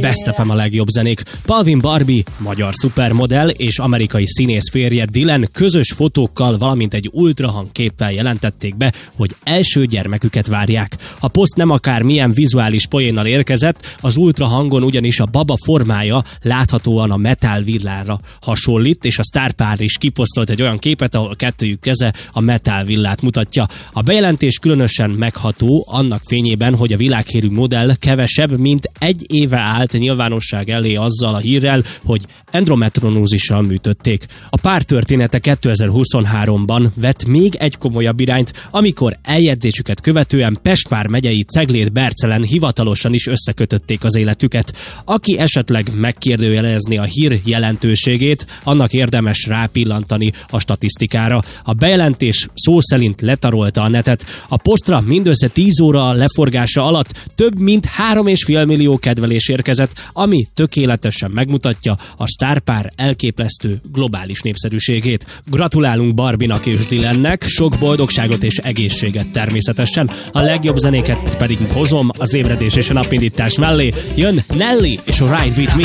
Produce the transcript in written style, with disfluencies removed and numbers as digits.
Best FM a legjobb zenék. Palvin Barbie, magyar szupermodell és amerikai színész férje Dylan közös fotókkal, valamint egy ultrahang képpel jelentették be, hogy első gyermeküket várják. A poszt nem akármilyen vizuális poénnal érkezett, az ultrahangon ugyanis a baba formája láthatóan a Metal villára hasonlít, és a sztárpár is kiposztolt egy olyan képet, ahol kettőjük keze a Metal villát mutatja. A bejelentés különösen megható annak fényében, hogy a világhírű modell kevesebb, mint egy éve állt nyilvánosság elé azzal a hírrel, hogy endometriózissal műtötték. A pár története 2023-ban vett még egy komolyabb irányt, amikor eljegyzésüket követően Pest vármegyei Ceglét-Bercelen hivatalosan is összekötötték az életüket. Aki esetleg megkérdőjelezni a hír jelentőségét, annak érdemes rápillantani a statisztikára. A bejelentés szó szerint letarolta a netet. A posztra mindössze 10 óra leforgása alatt több mint 3,5 millió kedvelés érkezett, ami tökéletesen megmutatja a sztárpár elképesztő globális népszerűségét. Gratulálunk Barbinak és Dylannek, sok boldogságot és egészséget természetesen. A legjobb zenéket pedig hozom az ébredés és a napindítás mellé. Jön Nelly és a Ride With Me.